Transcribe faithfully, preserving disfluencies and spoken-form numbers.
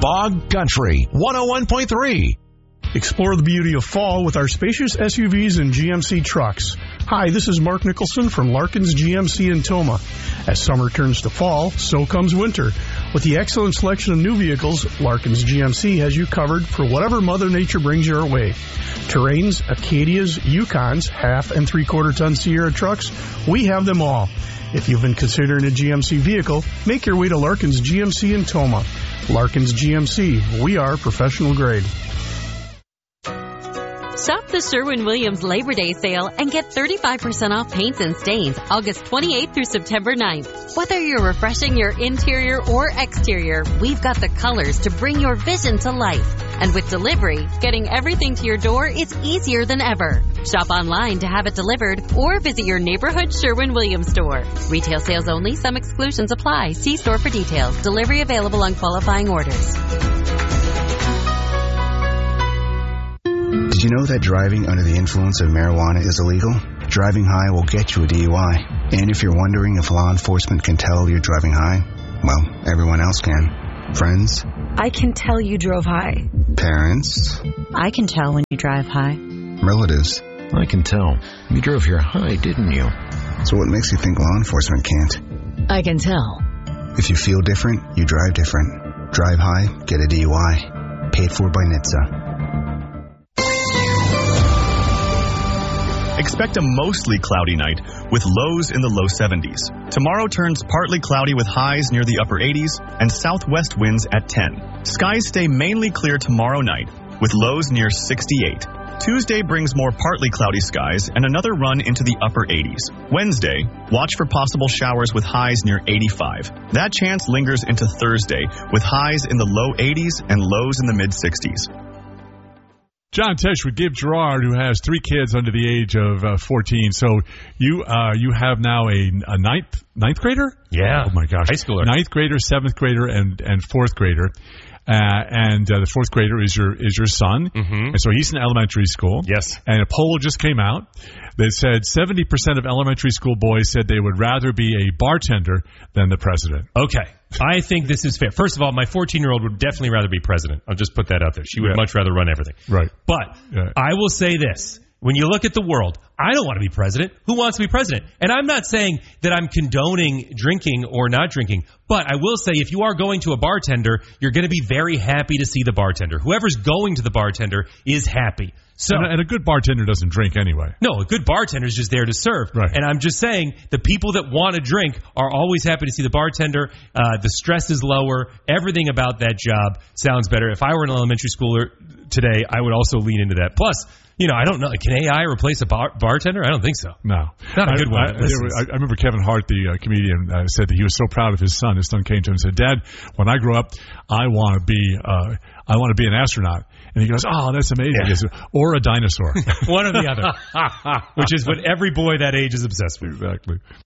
Bog Country one oh one point three. Explore the beauty of fall with our spacious S U Vs and G M C trucks. Hi, this is Mark Nicholson from Larkins G M C in Toma. As summer turns to fall, so comes winter. With the excellent selection of new vehicles, Larkins G M C has you covered for whatever Mother Nature brings your way. Terrains, Acadias, Yukons, half and three-quarter ton Sierra trucks, we have them all. If you've been considering a G M C vehicle, make your way to Larkins G M C in Toma. Larkins G M C, we are professional grade. Shop the Sherwin-Williams Labor Day sale and get thirty-five percent off paints and stains August twenty-eighth through September ninth. Whether you're refreshing your interior or exterior, we've got the colors to bring your vision to life. And with delivery, getting everything to your door is easier than ever. Shop online to have it delivered or visit your neighborhood Sherwin-Williams store. Retail sales only. Some exclusions apply. See store for details. Delivery available on qualifying orders. Did you know that driving under the influence of marijuana is illegal? Driving high will get you a D U I. And if you're wondering if law enforcement can tell you're driving high, well, everyone else can. Friends? I can tell you drove high. Parents? I can tell when you drive high. Relatives? I can tell. You drove here high, didn't you? So what makes you think law enforcement can't? I can tell. If you feel different, you drive different. Drive high, get a D U I. Paid for by N H T S A. Expect a mostly cloudy night with lows in the low seventies. Tomorrow turns partly cloudy with highs near the upper eighties and southwest winds at ten. Skies stay mainly clear tomorrow night with lows near sixty-eight. Tuesday brings more partly cloudy skies and another run into the upper eighties. Wednesday, watch for possible showers with highs near eighty-five. That chance lingers into Thursday with highs in the low eighties and lows in the mid sixties. John Tesh with Gib Gerard, who has three kids under the age of uh, fourteen. So you uh, you have now a, a ninth ninth grader? Yeah. Oh, my gosh. High schooler. Ninth grader, seventh grader, and, and fourth grader. Uh, and uh, the fourth grader is your is your son. Mm-hmm. And so he's in elementary school. Yes. And a poll just came out that said seventy percent of elementary school boys said they would rather be a bartender than the president. Okay. I think this is fair. First of all, my fourteen-year-old would definitely rather be president. I'll just put that out there. She would yeah. much rather run everything. Right. But yeah. I will say this. When you look at the world, I don't want to be president. Who wants to be president? And I'm not saying that I'm condoning drinking or not drinking, but I will say if you are going to a bartender, you're going to be very happy to see the bartender. Whoever's going to the bartender is happy. So, and, a, and a good bartender doesn't drink anyway. No, a good bartender is just there to serve. Right. And I'm just saying the people that want to drink are always happy to see the bartender. Uh, the stress is lower. Everything about that job sounds better. If I were an elementary schooler today, I would also lean into that. Plus, you know, I don't know. Can A I replace a bar- bartender? I don't think so. No. Not a I, good one. I, I, I remember Kevin Hart, the uh, comedian, uh, said that he was so proud of his son. His son came to him and said, Dad, when I grow up, I want to be uh, I want to be an astronaut. And he goes, oh, that's amazing. Yeah. He said, or a dinosaur. One or the other. Which is what every boy that age is obsessed with. Exactly.